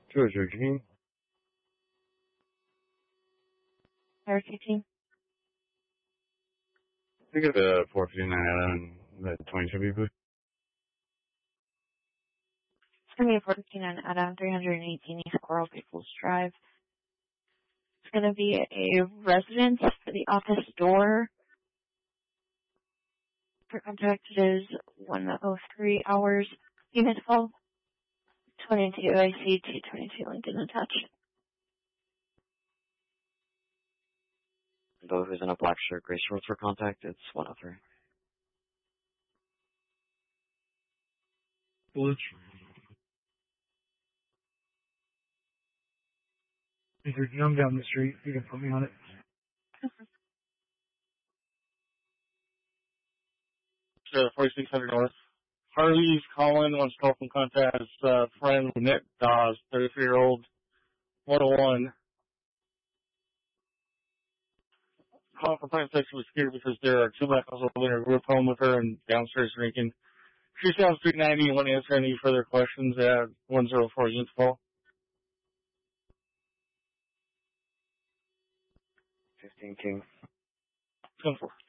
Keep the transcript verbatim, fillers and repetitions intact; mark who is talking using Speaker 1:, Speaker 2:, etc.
Speaker 1: Georgia King.
Speaker 2: Eric eighteen.
Speaker 1: I think of the four fifty-nine out on the twenty Chevy booth.
Speaker 2: It's going to be a four fifty-nine Adam, three eighteen East Coral People's Drive. It's going to be a residence for the office door. For contact, it is one oh three hours. Unit twelve, twenty-two I C two twenty-two Lincoln attached.
Speaker 3: Though who's in a black shirt, gray shorts for contact, it's one oh three.
Speaker 4: Bullets. If you're young down the street, you can put me on it.
Speaker 5: Uh, forty-six hundred North. Harley's calling, wants to call from contact his uh, friend Nick Dawes, thirty-three-year-old, one oh one. Calling for plan section was scared because there are two black households in her group home with her and downstairs drinking. She sounds three ninety and want to answer any further questions at one oh four unit call.
Speaker 3: fifteen King.
Speaker 5: ten four.